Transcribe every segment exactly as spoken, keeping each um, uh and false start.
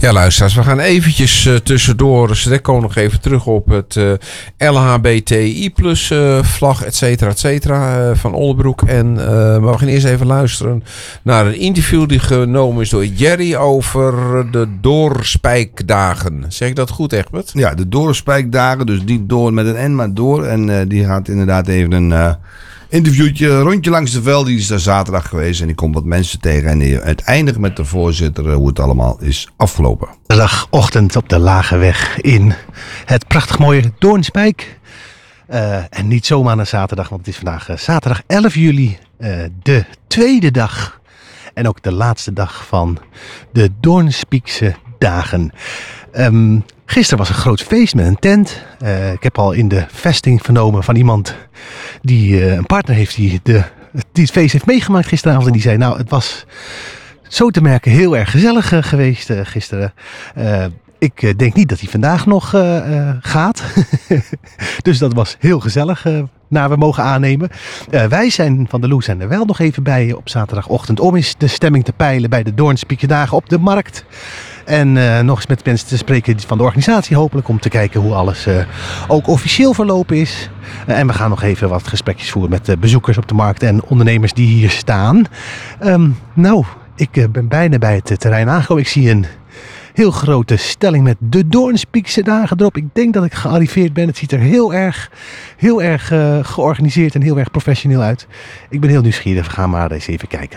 Ja, luisteraars, we gaan eventjes uh, tussendoor. Dus ik kom nog even terug op het uh, L H B T I plus uh, vlag, et cetera, et cetera, uh, van Oldebroek. En, uh, maar we gaan eerst even luisteren naar een interview die genomen is door Jerry over de Doorspijkdagen. Zeg ik dat goed, Egbert? Ja, de Doorspijkdagen, dus niet door met een N, maar door. En uh, die gaat inderdaad even een uh, interviewtje, rondje langs de veld. Die is daar zaterdag geweest en die komt wat mensen tegen. En die eindigt met de voorzitter uh, hoe het allemaal is afgelopen. Zaterdagochtend op de Lage Weg in het prachtig mooie Doornspijk. Uh, en niet zomaar een zaterdag, want het is vandaag uh, zaterdag elf juli, uh, de tweede dag. En ook de laatste dag van de Doornspiekse dagen. Um, gisteren was een groot feest met een tent. Uh, ik heb al in de vesting vernomen van iemand die uh, een partner heeft die, de, die het feest heeft meegemaakt gisteravond. En die zei, nou, het was zo te merken heel erg gezellig uh, geweest uh, gisteren. Uh, ik uh, denk niet dat hij vandaag nog uh, uh, gaat. Dus dat was heel gezellig. Uh, naar we mogen aannemen. Uh, wij zijn van de Loes zijn er wel nog even bij op zaterdagochtend om eens de stemming te peilen bij de Doornspiekse dagen op de markt. En uh, nog eens met mensen te spreken van de organisatie hopelijk om te kijken hoe alles uh, ook officieel verlopen is. Uh, en we gaan nog even wat gesprekjes voeren met uh, bezoekers op de markt en ondernemers die hier staan. Um, nou, ik uh, ben bijna bij het uh, terrein aangekomen. Ik zie een heel grote stelling met de Doornspiekse dagen erop. Ik denk dat ik gearriveerd ben. Het ziet er heel erg, heel erg uh, georganiseerd en heel erg professioneel uit. Ik ben heel nieuwsgierig. We gaan maar eens even kijken.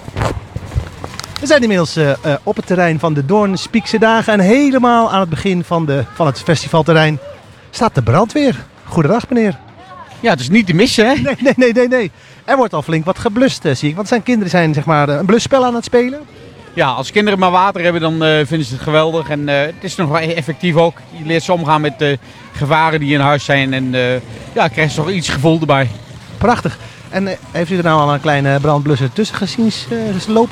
We zijn inmiddels uh, uh, op het terrein van de Doornspiekse dagen. En helemaal aan het begin van, de, van het festivalterrein staat de brandweer. Goedendag, meneer. Ja, het is niet te missen, hè? Nee, nee, nee, nee. nee. Er wordt al flink wat geblust, uh, zie ik. Want zijn kinderen zijn zeg maar een blusspel aan het spelen. Ja, als kinderen maar water hebben, dan uh, vinden ze het geweldig. En uh, het is nog wel effectief ook. Je leert ze omgaan met uh, gevaren die in huis zijn. En uh, ja, krijg je toch iets gevoel erbij. Prachtig. En uh, heeft u er nou al een kleine brandblusser tussen gezien uh, lopen?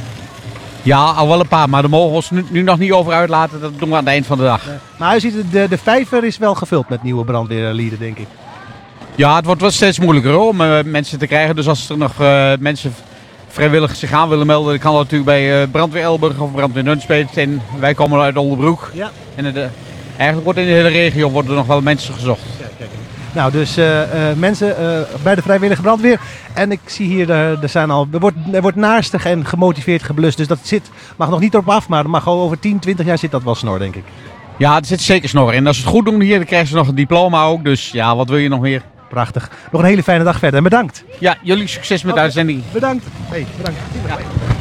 Ja, al wel een paar. Maar daar mogen we ons nu, nu nog niet over uitlaten. Dat doen we aan het eind van de dag. Nee. Maar u ziet, de, de vijver is wel gevuld met nieuwe brandweerlieden, denk ik. Ja, het wordt wel steeds moeilijker hoor, om uh, mensen te krijgen. Dus als er nog uh, mensen vrijwillig zich aan willen melden, dan kan dat natuurlijk bij uh, Brandweer Elburg of Brandweer Nunspeet. En wij komen uit Oldebroek. Ja. En de, eigenlijk wordt in de hele regio worden er nog wel mensen gezocht. Ja, kijk. Nou, dus uh, uh, mensen uh, bij de vrijwillige brandweer. En ik zie hier, uh, er, zijn al, er, wordt, er wordt naastig en gemotiveerd geblust. Dus dat zit, mag nog niet erop af, maar mag gewoon over tien, twintig jaar zit dat wel snor, denk ik. Ja, er zit zeker snor. En als ze het goed doen hier, dan krijgen ze nog een diploma ook. Dus ja, wat wil je nog meer? Prachtig. Nog een hele fijne dag verder en bedankt. Ja, jullie succes met de uitzending. Bedankt. Hey, bedankt. Ja.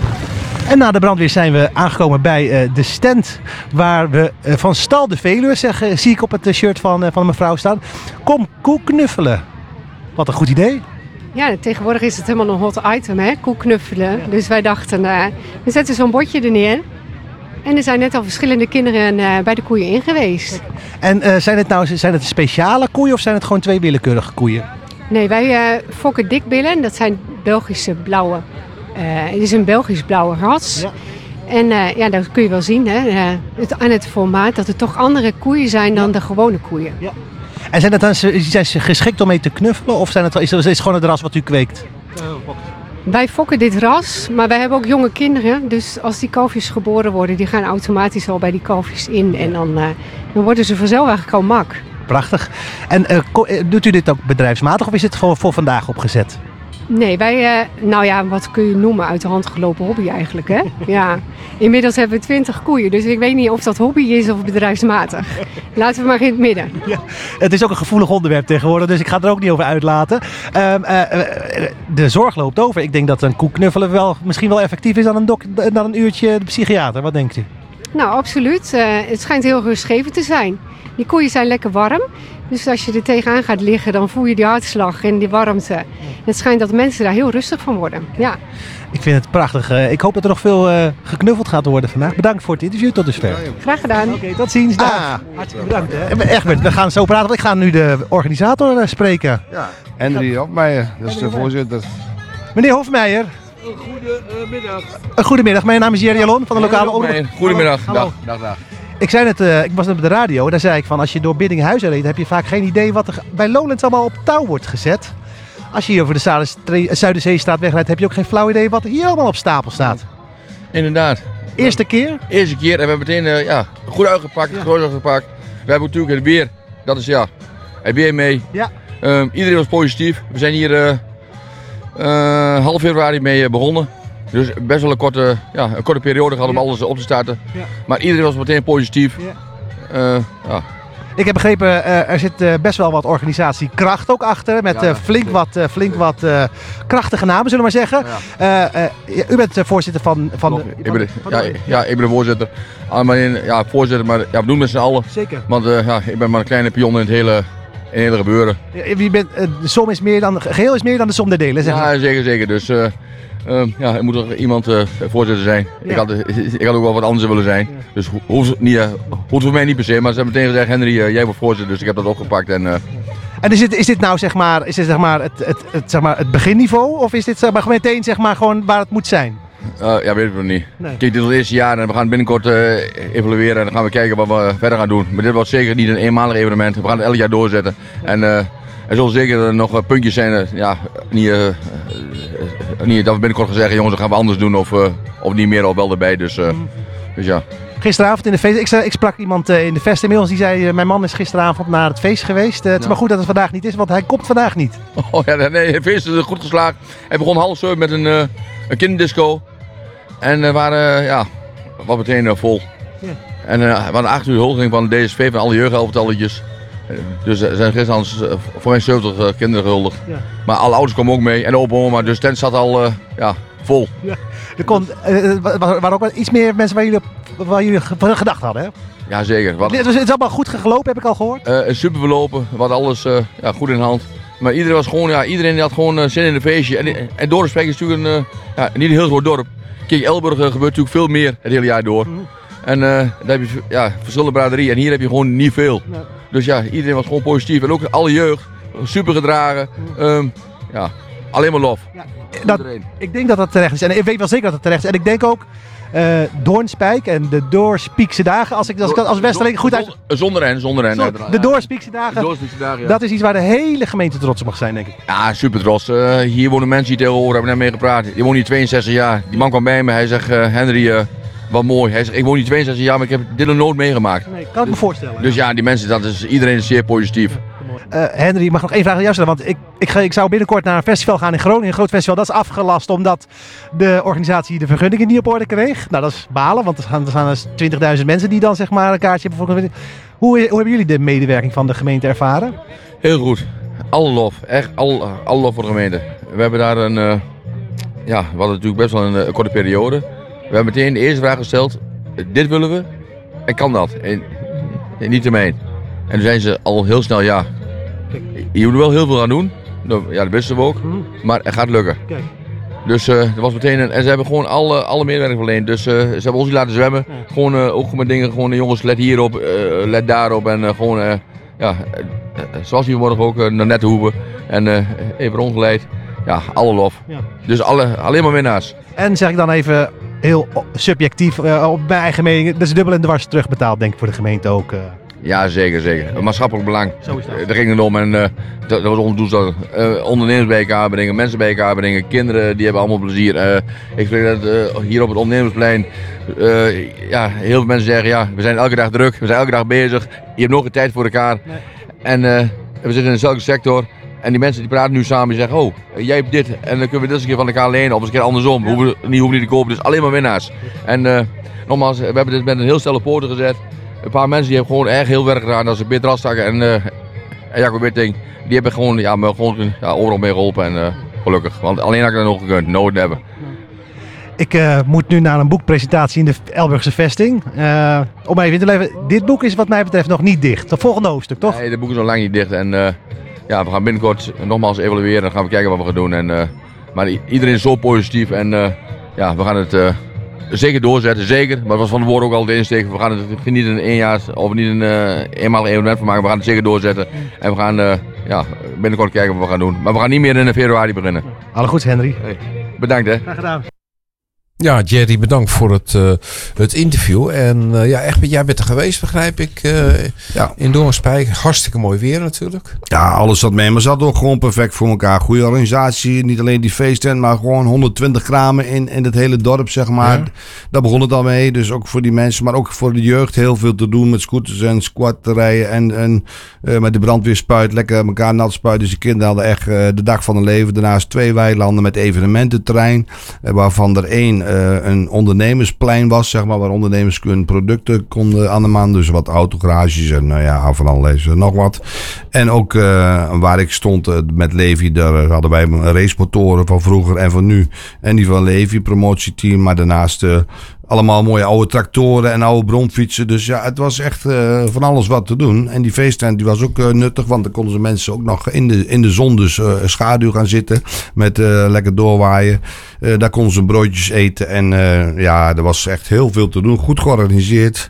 En na de brandweer zijn we aangekomen bij uh, de stand waar we uh, van Stal de Veluwe, zeg, uh, zie ik op het uh, shirt van, uh, van een mevrouw staan. Kom koe knuffelen. Wat een goed idee. Ja, tegenwoordig is het helemaal een hot item, hè? Koe knuffelen. Ja. Dus wij dachten, uh, we zetten zo'n bordje er neer. En er zijn net al verschillende kinderen uh, bij de koeien in geweest. En uh, zijn het nou zijn het speciale koeien of zijn het gewoon twee willekeurige koeien? Nee, wij uh, fokken dikbillen. Dat zijn Belgische blauwe. Uh, het is een Belgisch blauwe ras. Ja. En uh, ja, dat kun je wel zien hè? Uh, het, aan het formaat dat het toch andere koeien zijn dan ja. de gewone koeien. Ja. En zijn, het dan, zijn ze geschikt om mee te knuffelen of zijn het, is het gewoon het ras wat u kweekt? Uh, Wij fokken dit ras, maar wij hebben ook jonge kinderen. Dus als die kalfjes geboren worden, die gaan automatisch al bij die kalfjes in. En dan, uh, dan worden ze vanzelf eigenlijk al mak. Prachtig. En uh, doet u dit ook bedrijfsmatig of is het voor, voor vandaag opgezet? Nee, wij, uh, nou ja, wat kun je noemen, uit de hand gelopen hobby eigenlijk, hè? Ja. Inmiddels hebben we twintig koeien, dus ik weet niet of dat hobby is of bedrijfsmatig. Laten we maar in het midden. Ja, het is ook een gevoelig onderwerp tegenwoordig, dus ik ga er ook niet over uitlaten. Uh, uh, de zorg loopt over. Ik denk dat een koe knuffelen wel, misschien wel effectief is dan een, dok, dan een uurtje de psychiater. Wat denkt u? Nou, absoluut. Uh, het schijnt heel rustgevend te zijn. Die koeien zijn lekker warm. Dus als je er tegenaan gaat liggen, dan voel je die hartslag en die warmte. Het schijnt dat mensen daar heel rustig van worden. Ja. Ik vind het prachtig. Ik hoop dat er nog veel uh, geknuffeld gaat worden vandaag. Bedankt voor het interview. Tot dusver. Graag gedaan. Oké, okay, tot ziens. Ah, hartstikke bedankt. Hè. Egbert, we gaan zo praten. Ik ga nu de organisator uh, spreken. Ja, Henry Hofmeijer. Dat is de voorzitter. Meneer Hofmeijer. Goedemiddag. Uh, goedemiddag. Mijn naam is Jerry Alon van de lokale omroep. Goedemiddag. Hallo. Dag, dag, dag. Ik zei net, uh, ik was net op de radio en daar zei ik van als je door Biddinghuizen reed, heb je vaak geen idee wat er bij Lowlands allemaal op touw wordt gezet. Als je hier over de Zuiderzeestraat wegrijdt, heb je ook geen flauw idee wat er hier allemaal op stapel staat. Inderdaad. Eerste keer? Eerste keer en we hebben meteen uh, ja, goed uitgepakt, Ja. goed uitgepakt. We hebben natuurlijk het weer, dat is ja, het weer mee. Ja. Um, iedereen was positief. We zijn hier uh, uh, half februari mee uh, begonnen. Dus best wel een korte, ja, een korte periode gehad om Ja. alles op te starten. Ja. Maar iedereen was meteen positief. Ja. Uh, ja. Ik heb begrepen, uh, er zit uh, best wel wat organisatiekracht ook achter. Met Ja, uh, ja, flink zeker. wat, uh, flink wat uh, krachtige namen, zullen we maar zeggen. Ja. Uh, uh, u bent uh, voorzitter van, van, de, ik, van ben de- de, van ja, de- ja, ik ben de voorzitter. Ah, maar in, ja, voorzitter, maar ja, we doen het met z'n allen. Zeker. Want uh, ja, ik ben maar een kleine pion in het hele, in het hele gebeuren. Je bent, uh, de som is meer dan, geheel is meer dan de som der delen, zeg maar. Ja, zeker, zeker. Dus uh, uh, ja, er moet toch iemand uh, voorzitter zijn. Ja. Ik, had, ik had ook wel wat anders willen zijn. Ja. Dus ho- hoeft, niet, uh, hoeft voor mij niet per se. Maar ze hebben meteen gezegd, Henry, uh, jij wordt voorzitter. Dus ik heb dat opgepakt. En, uh, En is dit, is dit nou zeg maar, is dit, zeg maar, het, het, het, zeg maar het beginniveau? Of is dit zeg maar, gewoon meteen zeg maar, gewoon waar het moet zijn? uh, ja, weet ik nog niet. Nee. Kijk, dit is het eerste jaar en we gaan binnenkort uh, evalueren. En dan gaan we kijken wat we verder gaan doen. Maar dit wordt zeker niet een eenmalig evenement. We gaan het elk jaar doorzetten. En uh, er zullen zeker nog uh, puntjes zijn. Uh, ja, niet, uh, uh, niet dat we binnenkort gaan zeggen, jongens, dat gaan we anders doen. Of, uh, of niet meer, of wel erbij. Dus, uh, dus ja. Gisteravond in de feest, ik, zei- ik sprak iemand uh, in de fest inmiddels die zei, uh, mijn man is gisteravond naar het feest geweest. Uh, het is Ja. maar goed dat het vandaag niet is, want hij komt vandaag niet. Oh ja, nee, het feest is goed geslaagd. Hij begon half zeven met een, uh, een kinderdisco. En we waren, uh, ja, wat meteen uh, vol. Ja. En uh, we hadden acht uur huldiging van de D S V van alle jeugdhelftalletjes. Uh, dus er zijn gisteren uh, voor mij zeventig uh, kinderen gehuldigd. Ja. Maar alle ouders kwamen ook mee en de opa oma, dus de tent zat al uh, ja, vol. Er kon, uh, er waren ook wel iets meer mensen waar jullie, op- waar jullie van gedacht hadden, hè? Ja, zeker. Wat, Het, was, het is allemaal goed gelopen, heb ik al gehoord. uh, super verlopen, wat alles uh, ja, goed in de hand. Maar iedereen was gewoon, ja, iedereen had gewoon uh, zin in een feestje. En, en Dorpsbeek is natuurlijk een, uh, ja, niet een heel groot dorp. Kijk, Elburg uh, gebeurt natuurlijk veel meer het hele jaar door. Mhm. En uh, daar heb je ja, verschillende braderieën en hier heb je gewoon niet veel. Ja. Dus ja, iedereen was gewoon positief. En ook alle jeugd, super gedragen. Um, ja, alleen maar lof. Ja, dat, Iedereen. ik denk dat dat terecht is. En ik weet wel zeker dat het terecht is. En ik denk ook uh, Doornspijk en de Doorspiekse dagen, als ik als, ik dat als Westerling goed uit... Zonder, zonder hen, zonder hen. uiteraard. De Doorspiekse dagen, Doorspiekse dagen, ja. dat is iets waar de hele gemeente trots op mag zijn, denk ik. Ja, super trots. Uh, hier wonen mensen hier tegenover, hebben net mee gepraat. Die woont hier tweeënzestig jaar. Die man kwam bij me, hij zegt, uh, Henry, uh, wat mooi. Hij zegt, ik woon hier tweeënzestig jaar, maar ik heb dit nog nooit meegemaakt. Nee, kan ik me voorstellen. Dus ja, die mensen, dat is, iedereen is zeer positief. Uh, Henry, ik mag nog één vraag aan jou stellen. Want ik, ik, ga, ik zou binnenkort naar een festival gaan in Groningen. Een groot festival. Dat is afgelast omdat de organisatie de vergunningen niet op orde kreeg. Nou, dat is balen. Want er gaan, er gaan dus twintigduizend mensen die dan zeg maar een kaartje hebben voor. Hoe, hoe hebben jullie de medewerking van de gemeente ervaren? Heel goed. Alle lof. Echt alle, alle lof voor de gemeente. We hebben daar een... Uh, ja, we hadden natuurlijk best wel een, een korte periode. We hebben meteen de eerste vraag gesteld. Dit willen we. En kan dat? En, en niet ermee. En toen zijn ze al heel snel ja. Je moet er wel heel veel aan doen. Ja, dat wisten we ook. Maar het gaat lukken. Kijk. Dus uh, dat was meteen een, en ze hebben gewoon alle, alle medewerking verleend. Dus uh, ze hebben ons niet laten zwemmen. Ja. Gewoon uh, ook met dingen, gewoon uh, jongens, let hierop, uh, let daarop. En uh, gewoon, uh, ja, uh, zoals hier morgen ook, uh, naar Nette Hoeven. En uh, even rondgeleid. Ja, alle lof. Ja. Dus alle, alleen maar winnaars. En zeg ik dan even heel subjectief uh, op mijn eigen mening. Dat is dubbel en dwars terugbetaald, denk ik, voor de gemeente ook. Uh. Ja, zeker, zeker. Een maatschappelijk belang. Zo is dat. Uh, daar ging het om en uh, dat, dat was onze doelstelling. Uh, ondernemers bij elkaar brengen, mensen bij elkaar brengen, kinderen die hebben allemaal plezier. Uh, ik vind dat uh, hier op het ondernemersplein, uh, ja, heel veel mensen zeggen, ja, we zijn elke dag druk, we zijn elke dag bezig. Je hebt nog geen tijd voor elkaar. Nee. En uh, we zitten in dezelfde sector. En die mensen die praten nu samen, die zeggen, oh, jij hebt dit en dan kunnen we dit eens een keer van elkaar lenen. Of eens een keer andersom, ja. hoeven, niet, hoeven niet te kopen, dus alleen maar winnaars. En uh, nogmaals, we hebben dit met een heel stelle poten gezet. Een paar mensen die hebben gewoon erg heel werk gedaan. Dat is Peter Rastakken en, uh, en Jacob Witting. Die hebben gewoon, ja, me gewoon ja, overal mee geholpen en uh, gelukkig. Want alleen had ik dat nog gekund, nooit hebben. Ik uh, moet nu naar een boekpresentatie in de Elburgse vesting. Uh, om even in te leven, dit boek is wat mij betreft nog niet dicht. Het volgende hoofdstuk, toch? Nee, de boek is nog lang niet dicht. En uh, ja, we gaan binnenkort nogmaals evalueren. Dan gaan we kijken wat we gaan doen. En, uh, maar iedereen is zo positief en uh, ja, we gaan het... Uh, Zeker doorzetten, zeker. Maar het was van de woord ook al de insteek. We gaan het niet een één jaar of niet een uh, eenmalig evenement van maken. We gaan het zeker doorzetten. En we gaan uh, ja, binnenkort kijken wat we gaan doen. Maar we gaan niet meer in februari beginnen. Alle goeds, Henry. Hey, bedankt hè. Graag gedaan. Ja, Jerry, bedankt voor het, uh, het interview. En uh, ja, echt, jij bent er geweest, begrijp ik, uh, ja. in Doornspijk. Hartstikke mooi weer natuurlijk. Ja, alles zat mee. Maar ze hadden ook gewoon perfect voor elkaar. Goede organisatie. Niet alleen die feesten, maar gewoon honderdtwintig kramen in, in het hele dorp, zeg maar. Ja. Daar begon het al mee. Dus ook voor die mensen, maar ook voor de jeugd heel veel te doen met scooters en squatterijen. En, en uh, met de brandweerspuit, lekker elkaar nat spuiten. Dus de kinderen hadden echt uh, de dag van hun leven. Daarnaast twee weilanden met evenemententerrein. Uh, waarvan er één Uh, een ondernemersplein was, zeg maar, waar ondernemers hun producten konden aan de man. Dus wat autogarages en nou ja, van alles nog wat. En ook uh, waar ik stond uh, met Levi, daar hadden wij racemotoren van vroeger en van nu. En die van Levi, promotieteam, maar daarnaast uh, allemaal mooie oude tractoren en oude bromfietsen. Dus ja, het was echt uh, van alles wat te doen. En die feesttent die was ook uh, nuttig, want dan konden ze mensen ook nog in de, in de zon, dus uh, schaduw gaan zitten met uh, lekker doorwaaien. Uh, daar konden ze broodjes eten en uh, ja, er was echt heel veel te doen. Goed georganiseerd.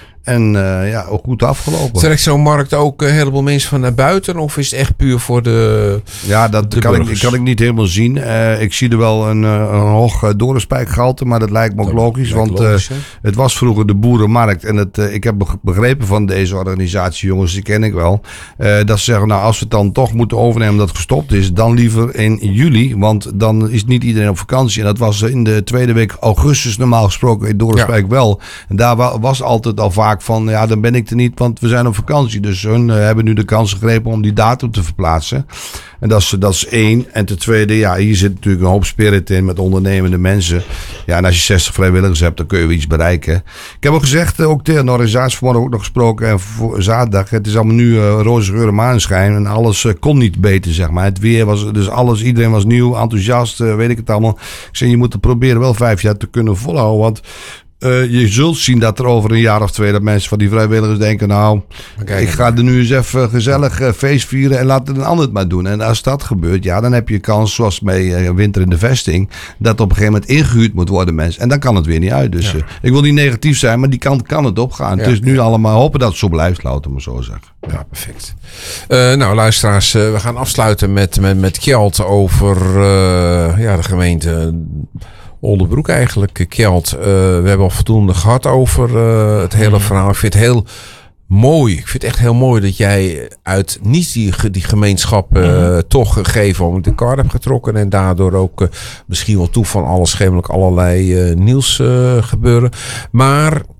En uh, ja, ook goed afgelopen. Trekt zo'n markt ook een heleboel mensen van naar buiten? Of is het echt puur voor de Ja, dat kan ik, kan ik niet helemaal zien. Uh, ik zie er wel een, een hoog uh, Doornspijkgehalte, maar dat lijkt me ook dat logisch. Want logisch, uh, het was vroeger de boerenmarkt. En het, uh, ik heb begrepen van deze organisatie, jongens, die ken ik wel. Uh, dat ze zeggen, nou, als we het dan toch moeten overnemen dat het gestopt is, dan liever in juli. Want dan is niet iedereen op vakantie. En dat was in de tweede week augustus normaal gesproken in Doornspijk ja. wel. En daar wa- was altijd al vaak van, ja, dan ben ik er niet, want we zijn op vakantie. Dus hun uh, hebben nu de kans gegrepen om die datum te verplaatsen. En dat is, dat is één. En ten tweede, ja, hier zit natuurlijk een hoop spirit in met ondernemende mensen. Ja, en als je zestig vrijwilligers hebt, dan kun je weer iets bereiken. Ik heb ook gezegd, ook tegen de organisatie vanmorgen ook nog gesproken. En voor zaterdag, het is allemaal nu uh, roze geur en maneschijn. En alles uh, kon niet beter, zeg maar. Het weer was, dus alles, iedereen was nieuw, enthousiast, uh, weet ik het allemaal. Ik zei, je moet er proberen wel vijf jaar te kunnen volhouden, want Uh, je zult zien dat er over een jaar of twee dat mensen van die vrijwilligers denken, nou, ik ga er nu eens even gezellig uh, feest vieren en laat een ander het maar doen. En als dat gebeurt, ja, dan heb je kans, zoals bij uh, Winter in de Vesting, dat op een gegeven moment ingehuurd moet worden, mensen. En dan kan het weer niet uit. Dus ja. uh, ik wil niet negatief zijn, maar die kant kan het opgaan. Ja. Het is nu allemaal hopen dat het zo blijft, laten we maar zo zeggen. Ja, perfect. Uh, nou, luisteraars, uh, we gaan afsluiten met, met, met Kjeld over uh, ja, de gemeente Oldebroek eigenlijk, Kjeld. Uh, we hebben al voldoende gehad over uh, het hele verhaal. Ik vind het heel mooi. Ik vind het echt heel mooi dat jij uit niet die, die gemeenschap uh, mm-hmm. toch gegeven om de kar hebt getrokken. En daardoor ook uh, misschien wel toe van alles schemelijk allerlei uh, nieuws uh, gebeuren. Maar uh,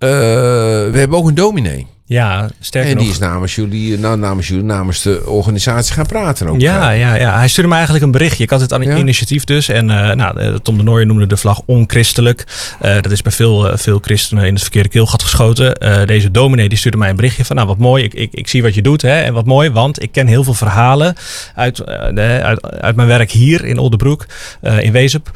we hebben ook een dominee. Ja, sterker En die nog. is namens jullie, nou, namens jullie, namens de organisatie gaan praten ook. Ja, ja, ja, hij stuurde me eigenlijk een berichtje. Ik had het aan een ja. initiatief dus. En uh, nou, Tom de Nooijer noemde de vlag onchristelijk. Uh, dat is bij veel, uh, veel christenen in het verkeerde keelgat geschoten. Uh, deze dominee die stuurde mij een berichtje van, nou wat mooi, ik, ik, ik zie wat je doet. Hè, en wat mooi, want ik ken heel veel verhalen uit, uh, de, uit, uit mijn werk hier in Oldebroek, uh, in Wezep.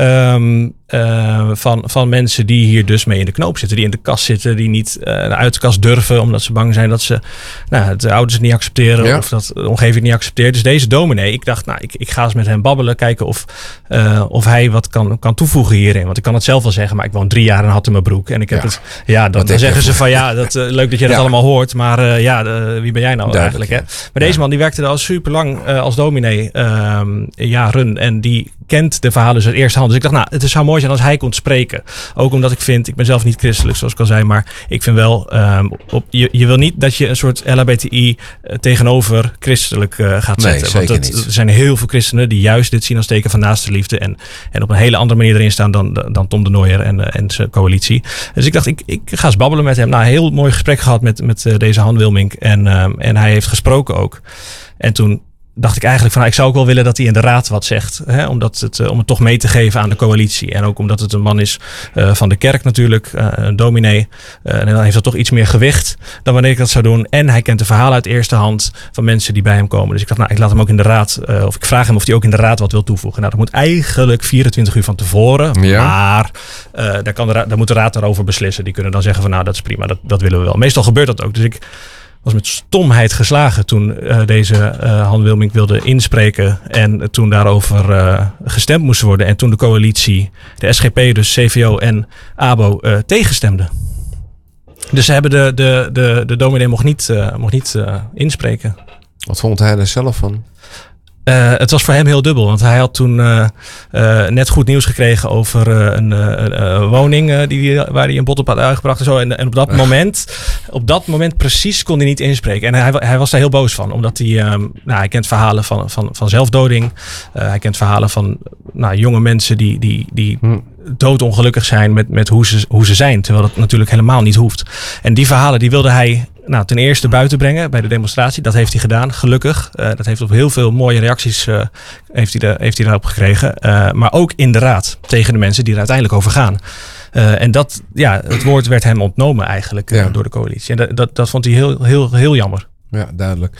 Um, Uh, van, van mensen die hier dus mee in de knoop zitten. Die in de kast zitten. Die niet uh, uit de kast durven. Omdat ze bang zijn dat ze nou, de ouders het niet accepteren. Ja. Of dat de omgeving het niet accepteert. Dus deze dominee. Ik dacht, nou, ik, ik ga eens met hem babbelen. Kijken of, uh, of hij wat kan, kan toevoegen hierin. Want ik kan het zelf wel zeggen. Maar ik woon drie jaar in Hattemerbroek. En ik heb ja. het... Ja, dan, dan zeggen ze van ja, dat, uh, leuk dat je dat ja. allemaal hoort. Maar uh, ja, uh, wie ben jij nou Duidelijk, eigenlijk? Hè? Maar deze ja. man die werkte er al super lang uh, als dominee. Uh, jaren. En die kent de verhalen dus uit eerste hand. Dus ik dacht, nou, het zou mooi zijn als hij kon spreken. Ook omdat ik vind, ik ben zelf niet christelijk, zoals ik al zei, maar ik vind wel, um, op, je, je wil niet dat je een soort L H B T I uh, tegenover christelijk uh, gaat zetten. Nee, want het, er zijn heel veel christenen die juist dit zien als teken van naaste liefde en, en op een hele andere manier erin staan dan, dan Tom de Nooijer en, uh, en zijn coalitie. Dus ik dacht, ik, ik ga eens babbelen met hem. Nou, een heel mooi gesprek gehad met, met uh, deze Han Wilmink en, um, en hij heeft gesproken ook. En toen dacht ik eigenlijk van, nou, ik zou ook wel willen dat hij in de raad wat zegt. Hè, omdat het, uh, om het toch mee te geven aan de coalitie. En ook omdat het een man is uh, van de kerk natuurlijk. Uh, een dominee. Uh, en dan heeft dat toch iets meer gewicht dan wanneer ik dat zou doen. En hij kent de verhalen uit eerste hand van mensen die bij hem komen. Dus ik dacht, nou, ik laat hem ook in de raad. Uh, of ik vraag hem of hij ook in de raad wat wil toevoegen. Nou, dat moet eigenlijk vierentwintig uur van tevoren. Ja. Maar uh, daar, kan de raad, daar moet de raad daarover beslissen. Die kunnen dan zeggen van, nou, dat is prima. Dat, dat willen we wel. Meestal gebeurt dat ook. Dus ik was met stomheid geslagen toen uh, deze uh, Han Wilmink wilde inspreken en toen daarover uh, gestemd moest worden. En toen de coalitie, de S G P, dus C V O en A B O, uh, tegenstemden. Dus ze hebben de, de, de, de dominee mocht niet, uh, mocht niet uh, inspreken. Wat vond hij er zelf van? Uh, het was voor hem heel dubbel, want hij had toen uh, uh, net goed nieuws gekregen over uh, een, uh, een uh, woning uh, die, waar hij een bod op had uitgebracht en zo. En, en op dat moment, op dat moment precies kon hij niet inspreken. En hij, hij was daar heel boos van, omdat hij, um, nou, hij kent verhalen van, van, van zelfdoding. Uh, hij kent verhalen van nou, jonge mensen die, die, die hm. doodongelukkig zijn met, met hoe, ze, hoe ze zijn, terwijl dat natuurlijk helemaal niet hoeft. En die verhalen die wilde hij nou, ten eerste buiten brengen bij de demonstratie. Dat heeft hij gedaan, gelukkig. Uh, dat heeft op heel veel mooie reacties uh, heeft, hij de, heeft hij daarop gekregen. Uh, maar ook in de raad tegen de mensen die er uiteindelijk over gaan. Uh, en dat, ja, het woord werd hem ontnomen eigenlijk uh, ja. door de coalitie. En dat, dat, dat vond hij heel, heel, heel jammer. Ja, duidelijk.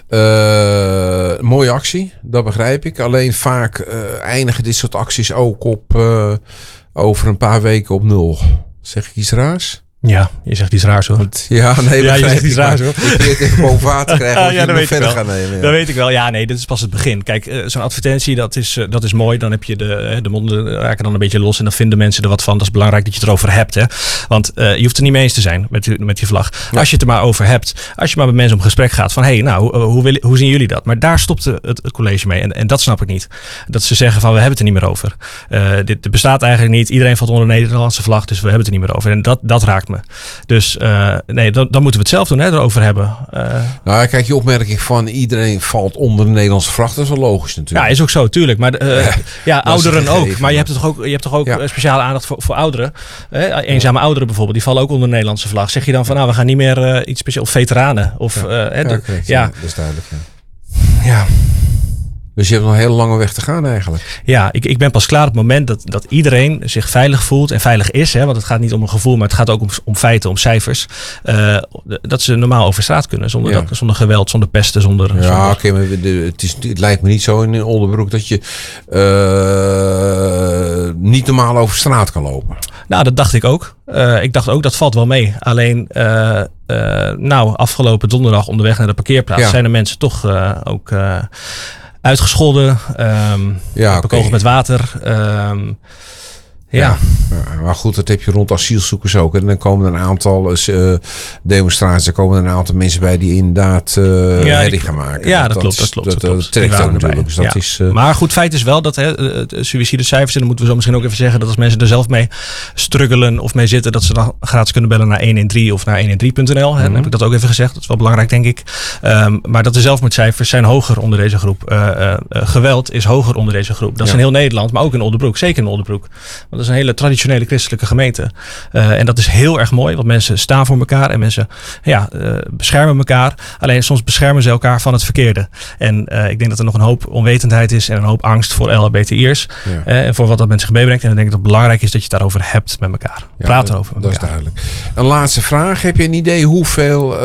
Uh, mooie actie, dat begrijp ik. Alleen vaak uh, eindigen dit soort acties ook op uh, over een paar weken op nul. Zeg ik iets raars? Ja, je zegt iets raars hoor. Ja, nee, ja, je zegt iets raars hoor. Ik probeer het even boven water krijgen. ah, ja, dat weet verder ik wel. Gaan nemen, ja. Dat weet ik wel. Ja, nee, dit is pas het begin. Kijk, uh, zo'n advertentie, dat is, uh, dat is mooi. Dan heb je de, de monden raken dan een beetje los en dan vinden mensen er wat van. Dat is belangrijk dat je het erover hebt. Hè? Want uh, je hoeft er niet mee eens te zijn met die, met die vlag. Ja. Als je het er maar over hebt. Als je maar met mensen op gesprek gaat van, hé, hey, nou, uh, hoe, wil, hoe zien jullie dat? Maar daar stopt het, het college mee. En, en dat snap ik niet. Dat ze zeggen van, we hebben het er niet meer over. Uh, dit, dit bestaat eigenlijk niet. Iedereen valt onder de Nederlandse vlag, dus we hebben het er niet meer over. En dat, dat raakt me. Dus Uh, nee, dan, dan moeten we het zelf doen, hè, erover hebben. Uh, nou, kijk, je opmerking van iedereen valt onder de Nederlandse vlag, dat is wel logisch natuurlijk. Ja, is ook zo, tuurlijk. Maar uh, ja, ja ouderen ook. Maar je hebt toch ook, je hebt toch ook ja. speciale aandacht voor, voor ouderen. Eh, eenzame ja. ouderen bijvoorbeeld, die vallen ook onder de Nederlandse vlag. Zeg je dan van, nou, we gaan niet meer uh, iets speciaals, of veteranen. Of, ja. Uh, ja, de, correct, ja. ja, dat is duidelijk. Ja. ja. Dus je hebt nog een hele lange weg te gaan eigenlijk. Ja, ik, ik ben pas klaar op het moment dat, dat iedereen zich veilig voelt en veilig is. Hè, want het gaat niet om een gevoel, maar het gaat ook om, om feiten, om cijfers. Uh, dat ze normaal over straat kunnen. Zonder, ja. dat, zonder geweld, zonder pesten. Zonder, ja, zonder... oké, okay, maar de, het, is, het lijkt me niet zo in Oldenbroek dat je uh, niet normaal over straat kan lopen. Nou, dat dacht ik ook. Uh, ik dacht ook, dat valt wel mee. Alleen, uh, uh, nou, afgelopen donderdag onderweg naar de parkeerplaats ja. zijn er mensen toch uh, ook... Uh, uitgescholden, um, ja, bekogeld okay. met water. Um, ja. ja, maar goed, dat heb je rond asielzoekers ook. En dan komen er een aantal uh, demonstraties, er komen er een aantal mensen bij die inderdaad uh, ja, herrie gaan maken. Ja, dat, dat klopt. Dat klopt. Dat, dat, dat trekt ook natuurlijk. Dus dat ja. is, uh, maar goed, feit is wel dat hè, de suïcidecijfers, en dan moeten we zo misschien ook even zeggen, dat als mensen er zelf mee struggelen of mee zitten, dat ze dan gratis kunnen bellen naar honderddertien of naar honderddertien punt n l. Mm-hmm. Dan heb ik dat ook even gezegd. Dat is wel belangrijk, denk ik. Um, maar dat de zelfmoordcijfers zijn hoger onder deze groep. Uh, uh, uh, geweld is hoger onder deze groep. Dat is ja. in heel Nederland, maar ook in Oldenbroek. Zeker in Oldenbroek. Want dat is een hele traditionele christelijke gemeente. Uh, en dat is heel erg mooi, want mensen staan voor elkaar en mensen ja, uh, beschermen elkaar. Alleen soms beschermen ze elkaar van het verkeerde. En uh, ik denk dat er nog een hoop onwetendheid is en een hoop angst voor L H B T I'ers. Ja. Uh, en voor wat dat met zich meebrengt. En dan denk ik dat het belangrijk is dat je het daarover hebt met elkaar. Ja, Praat erover met dat elkaar. Dat is duidelijk. Een laatste vraag. Heb je een idee hoeveel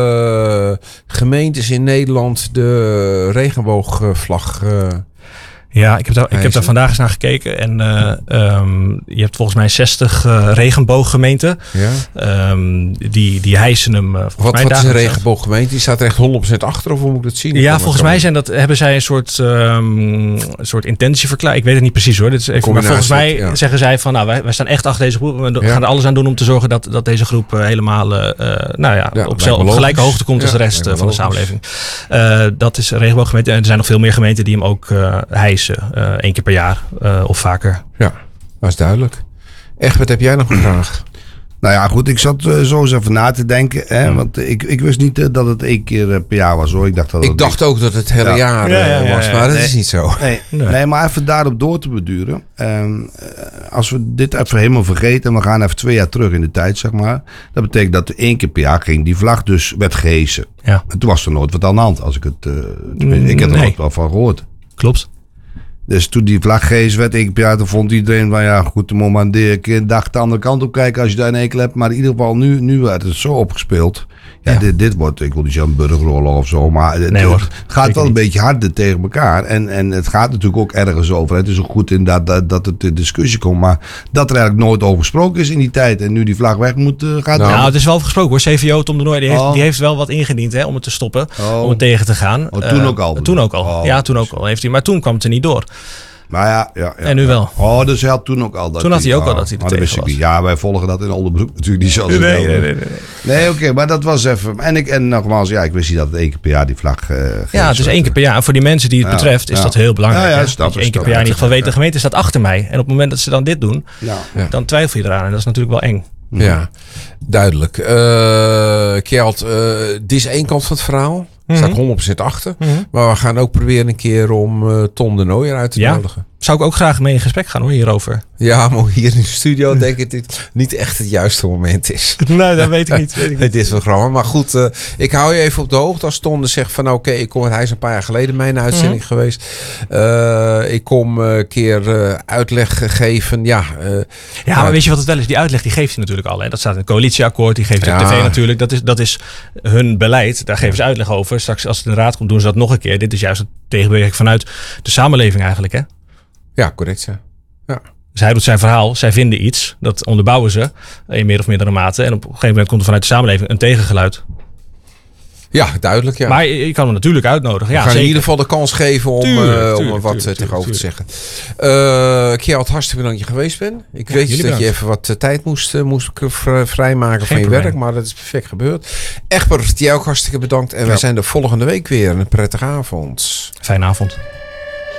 uh, gemeentes in Nederland de regenboogvlag... Uh, Ja, ik heb, daar, ik heb daar vandaag eens naar gekeken. En uh, um, je hebt volgens mij zestig uh, regenbooggemeenten. Ja. Um, die, die hijsen hem. Uh, wat mij wat is een regenbooggemeente? Die staat er echt honderd procent achter? Of hoe moet ik dat zien? Ja, volgens mij zijn dat, hebben zij een soort, um, een soort intentieverklaring. Ik weet het niet precies hoor. Dit is even, maar volgens mij ja. zeggen zij van nou, wij, wij staan echt achter deze groep. We ja. gaan er alles aan doen om te zorgen dat, dat deze groep uh, helemaal uh, nou ja, ja, op, zel, op gelijke hoogte komt ja, als de rest uh, van de samenleving. Uh, dat is een regenbooggemeente. En er zijn nog veel meer gemeenten die hem ook uh, hijsen. Uh, één keer per jaar uh, of vaker. Ja, dat is duidelijk. Echt, wat heb jij nog een vraag? Nou ja, goed, ik zat uh, zo eens even na te denken. Hè, hmm. Want ik, ik wist niet uh, dat het één keer uh, per jaar was hoor. Ik dacht, dat ik het dacht ook dat het hele ja. jaar uh, ja, ja, ja, was, maar dat nee, is niet zo. Nee, nee. nee, maar even daarop door te beduren. Um, als we dit even helemaal vergeten en we gaan even twee jaar terug in de tijd, zeg maar. Dat betekent dat één keer per jaar ging die vlag dus werd gehesen. Ja. En toen was er nooit wat aan de hand. Als ik het, uh, ik heb er nee. nooit wel van gehoord. Klopt. Dus toen die vlag gehezen werd, één keer per jaar, toen vond iedereen van ja, goed, dan moet maar een keer dag de andere kant op kijken als je daar een enkel hebt. Maar in ieder geval, nu, nu werd het zo opgespeeld. Ja, ja. Dit, dit wordt, ik wil niet zeggen een burgeroorlog of zo, maar het, nee, hoor, het gaat wel een niet. beetje harder tegen elkaar. En, en het gaat natuurlijk ook ergens over. Het is ook goed inderdaad dat, dat het in discussie komt, maar dat er eigenlijk nooit over gesproken is in die tijd. En nu die vlag weg moet, uh, gaat nou, nou, het is wel gesproken hoor. C V O Tom de Nooy, die heeft, oh. die heeft wel wat ingediend hè, om het te stoppen, oh. om het tegen te gaan. Oh, toen uh, ook al? Toen ook al, oh, ja, toen ook al heeft hij. Maar toen kwam het er niet door. Maar ja, ja, ja. En nu wel. Oh, dus hij had toen ook al dat. Toen had hij ook oh, al dat hij er maar dat tegen wist ik was. niet. Ja, wij volgen dat in Oldenbroek natuurlijk niet zoals Nee, het nee, wel. nee, nee, nee. Nee, oké, okay, maar dat was even. En, ik, en nogmaals, ja, ik wist niet dat het één keer per jaar die vlag. Uh, ja, het is één keer per jaar. En voor die mensen die het ja, betreft is ja. dat heel belangrijk. Ja, ja, hè? snap, dat je één keer snap, per jaar in ieder geval ja. weet, de gemeente staat achter mij. En op het moment dat ze dan dit doen, Ja. Ja. dan twijfel je eraan. En dat is natuurlijk wel eng. Ja, duidelijk. Uh, Kjeld, uh, dit is één kant van het verhaal. Daar Mm-hmm. sta ik honderd procent achter. Mm-hmm. Maar we gaan ook proberen een keer om uh, Tom de Nooijer uit te Ja. nodigen. Zou ik ook graag mee in gesprek gaan hoor, hierover. Ja, maar hier in de studio denk ik dat dit niet echt het juiste moment is. Nee, dat weet ik niet. Weet ik niet. Het is wel grappig. Maar goed, uh, ik hou je even op de hoogte. Als Tom zegt van oké, okay, ik kom, hij is een paar jaar geleden mijn uitzending mm-hmm. geweest. Uh, ik kom een uh, keer uh, uitleg geven. Ja, uh, ja, maar weet je wat het wel is? Die uitleg die geeft hij natuurlijk al. Hè? Dat staat in het coalitieakkoord. Die geeft hij ja. op tv natuurlijk. Dat is, dat is hun beleid. Daar geven ze uitleg over. Straks als het in de raad komt doen ze dat nog een keer. Dit is juist een tegenbeweging vanuit de samenleving eigenlijk. Hè? Ja, correct. Ja. Ja. Dus hij doet zijn verhaal. Zij vinden iets. Dat onderbouwen ze in meer of mindere mate. En op een gegeven moment komt er vanuit de samenleving een tegengeluid. Ja, duidelijk. Ja. Maar je kan hem natuurlijk uitnodigen. We ja, gaan zeker. in ieder geval de kans geven om, tuurlijk, uh, tuurlijk, om er wat tuurlijk, tegenover tuurlijk, te zeggen. Uh, Kjeld, hartstikke bedankt dat je geweest bent. Ik ja, weet dat bedankt. je even wat uh, tijd moest, uh, moest vrijmaken Geen van je probleem. werk. Maar dat is perfect gebeurd. Egbert, jij ook hartstikke bedankt. En ja. wij zijn er volgende week weer. Een prettige avond. Fijne avond.